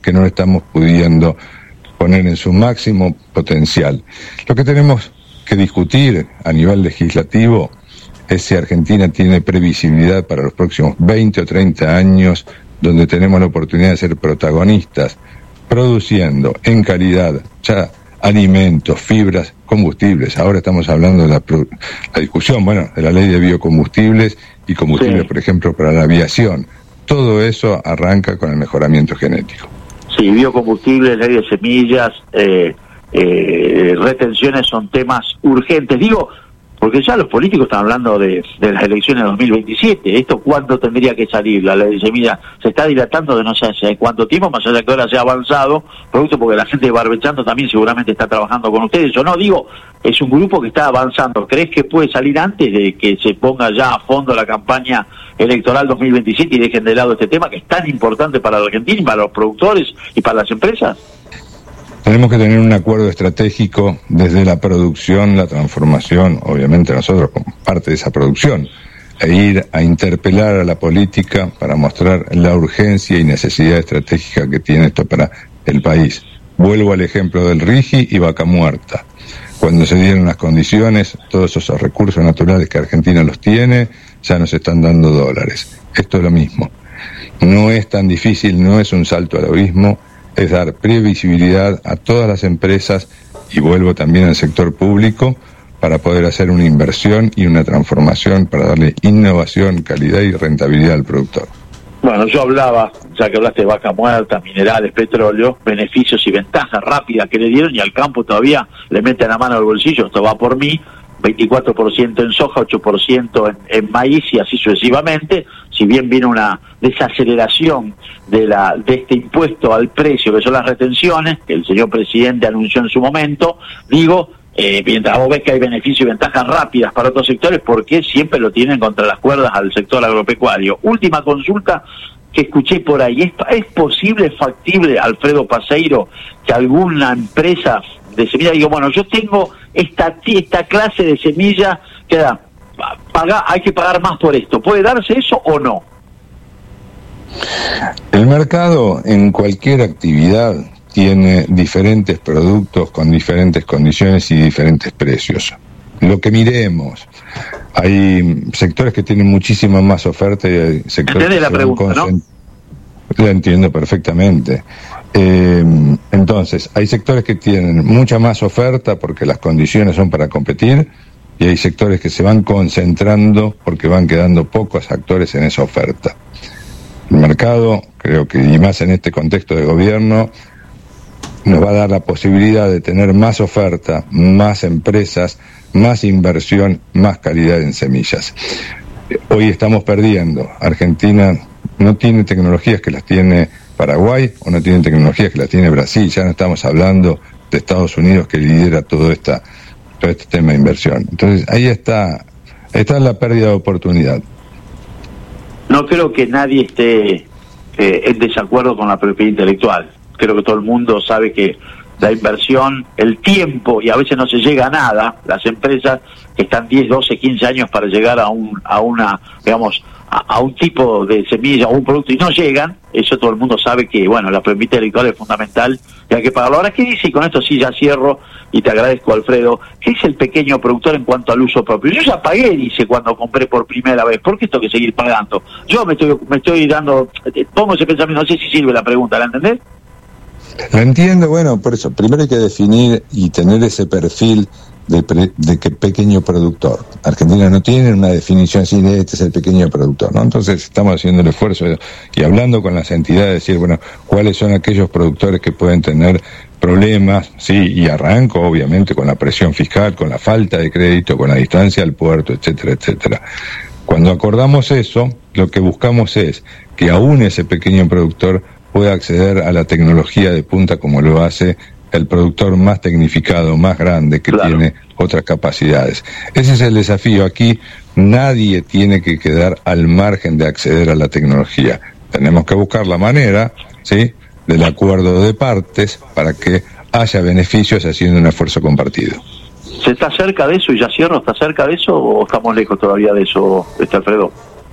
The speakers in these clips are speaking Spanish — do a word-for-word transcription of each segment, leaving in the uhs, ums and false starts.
que no lo estamos pudiendo poner en su máximo potencial. Lo que tenemos que discutir a nivel legislativo es si Argentina tiene previsibilidad para los próximos veinte o treinta años, donde tenemos la oportunidad de ser protagonistas, produciendo en calidad ya alimentos, fibras, combustibles. Ahora estamos hablando de la, la discusión, bueno, de la ley de biocombustibles y combustibles, sí, por ejemplo, para la aviación. Todo eso arranca con el mejoramiento genético. Sí, biocombustibles, ley de semillas, eh, eh, retenciones son temas urgentes. Digo, porque ya los políticos están hablando de, de las elecciones de dos mil veintisiete. ¿Esto cuándo tendría que salir? La ley de semillas se está dilatando de no sé hace cuánto tiempo, más allá de que ahora se ha avanzado, producto porque la gente de Barbechando también seguramente está trabajando con ustedes. O no, digo, es un grupo que está avanzando. ¿Crees que puede salir antes de que se ponga ya a fondo la campaña electoral dos mil veintisiete y dejen de lado este tema que es tan importante para la Argentina y para los productores y para las empresas? Tenemos que tener un acuerdo estratégico desde la producción, la transformación, obviamente nosotros como parte de esa producción, e ir a interpelar a la política para mostrar la urgencia y necesidad estratégica que tiene esto para el país. Vuelvo al ejemplo del RIGI y Vaca Muerta. Cuando se dieron las condiciones, todos esos recursos naturales que Argentina los tiene, ya nos están dando dólares. Esto es lo mismo. No es tan difícil, no es un salto al abismo, es dar previsibilidad a todas las empresas, y vuelvo también al sector público, para poder hacer una inversión y una transformación para darle innovación, calidad y rentabilidad al productor. Bueno, yo hablaba, ya que hablaste de Vaca Muerta, minerales, petróleo, beneficios y ventajas rápidas que le dieron, y al campo todavía le meten la mano al bolsillo. Esto va por mí, veinticuatro por ciento en soja, ocho por ciento en, en maíz y así sucesivamente. Si bien viene una desaceleración de la de este impuesto al precio, que son las retenciones, que el señor presidente anunció en su momento, digo, eh, mientras vos ves que hay beneficios y ventajas rápidas para otros sectores, ¿por qué siempre lo tienen contra las cuerdas al sector agropecuario? Última consulta que escuché por ahí, ¿es, es posible, es factible, Alfredo Paseiro, que alguna empresa de semilla diga, bueno, yo tengo esta esta clase de semilla que da, paga, hay que pagar más por esto? ¿Puede darse eso o no? El mercado en cualquier actividad tiene diferentes productos con diferentes condiciones y diferentes precios. Lo que miremos, hay sectores que tienen muchísima más oferta y hay sectores ¿Entendés que la pregunta, concent... no? Lo entiendo perfectamente. Eh, entonces, hay sectores que tienen mucha más oferta porque las condiciones son para competir, y hay sectores que se van concentrando porque van quedando pocos actores en esa oferta. El mercado, creo que, y más en este contexto de gobierno, nos va a dar la posibilidad de tener más oferta, más empresas, más inversión, más calidad en semillas. Hoy estamos perdiendo. Argentina no tiene tecnologías que las tiene Paraguay, o no tiene tecnologías que las tiene Brasil. Ya no estamos hablando de Estados Unidos, que lidera todo esta todo este tema de inversión. Entonces ahí está, está la pérdida de oportunidad. No creo que nadie esté eh, en desacuerdo con la propiedad intelectual. Creo que todo el mundo sabe que la inversión, el tiempo, y a veces no se llega a nada, las empresas que están diez, doce, quince años para llegar a un a una, digamos, a, a un tipo de semilla o un producto y no llegan, eso todo el mundo sabe que, bueno, la propiedad intelectual es fundamental y hay que pagarlo. Ahora, ¿qué dice? Y con esto sí ya cierro y te agradezco, Alfredo. ¿Qué dice el pequeño productor en cuanto al uso propio? Yo ya pagué, dice, cuando compré por primera vez. ¿Por qué tengo que seguir pagando? Yo me estoy me estoy dando, pongo ese pensamiento, no sé si sirve la pregunta, ¿la entendés? Lo entiendo, bueno, por eso, primero hay que definir y tener ese perfil de, pre, de que pequeño productor. Argentina no tiene una definición así de este es el pequeño productor, ¿no? Entonces estamos haciendo el esfuerzo de, y hablando con las entidades, de decir, bueno, cuáles son aquellos productores que pueden tener problemas, sí, y arranco obviamente con la presión fiscal, con la falta de crédito, con la distancia al puerto, etcétera, etcétera. Cuando acordamos eso, lo que buscamos es que aún ese pequeño productor pueda acceder a la tecnología de punta como lo hace el productor más tecnificado, más grande, que claro, tiene otras capacidades. Ese es el desafío. Aquí nadie tiene que quedar al margen de acceder a la tecnología. Tenemos que buscar la manera, ¿sí?, del acuerdo de partes para que haya beneficios haciendo un esfuerzo compartido. ¿Se está cerca de eso y ya cierro? ¿Está cerca de eso o estamos lejos todavía de eso, este Alfredo?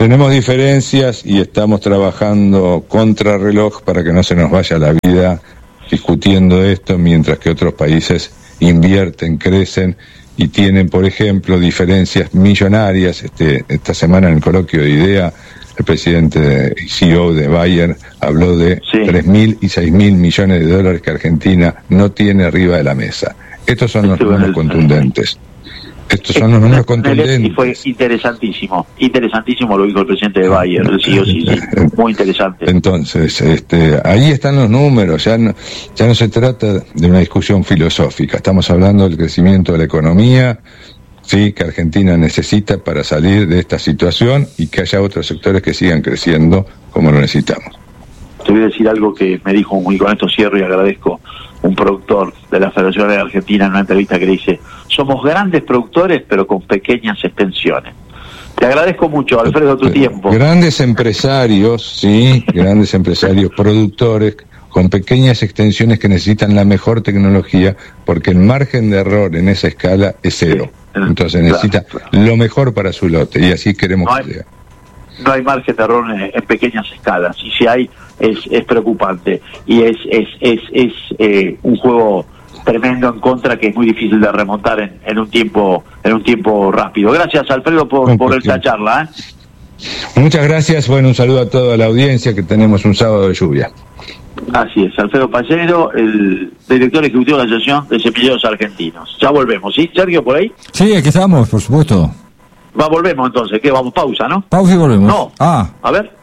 Tenemos diferencias y estamos trabajando contra reloj para que no se nos vaya la vida discutiendo esto, mientras que otros países invierten, crecen y tienen, por ejemplo, diferencias millonarias. Este, esta semana en el coloquio de IDEA, el presidente y C E O de Bayer habló de sí. tres mil y seis mil millones de dólares que Argentina no tiene arriba de la mesa. Estos son los números contundentes. Estos son los números contundentes. Y fue interesantísimo, interesantísimo lo dijo el presidente de Bayer, el C E O, sí, sí, muy interesante. Entonces, este, ahí están los números, ya no, ya no se trata de una discusión filosófica, estamos hablando del crecimiento de la economía, sí, que Argentina necesita para salir de esta situación y que haya otros sectores que sigan creciendo como lo necesitamos. Te voy a decir algo que me dijo, muy con esto cierro y agradezco, un productor de la Federación de Argentina en una entrevista que le dice: somos grandes productores pero con pequeñas extensiones. Te agradezco mucho, Alfredo, tu tiempo. Grandes empresarios, sí, grandes empresarios productores con pequeñas extensiones que necesitan la mejor tecnología, porque el margen de error en esa escala es cero. Sí, entonces claro, necesita claro. lo mejor para su lote, y así queremos no hay, que sea. No hay margen de error en, en pequeñas escalas, y si hay es, es preocupante, y es es es, es eh, un juego tremendo en contra que es muy difícil de remontar en, en un tiempo en un tiempo rápido. Gracias, Alfredo, por, por esta charla. ¿eh? Muchas gracias. Bueno, un saludo a toda la audiencia, que tenemos un sábado de lluvia. Así es, Alfredo Pallero, el director ejecutivo de la Asociación de Cepilleros Argentinos. Ya volvemos, ¿sí? Sergio, ¿por ahí? Sí, aquí estamos, por supuesto. Va, volvemos entonces, ¿qué? Vamos, pausa, ¿no? Pausa y volvemos. No, ah. a ver.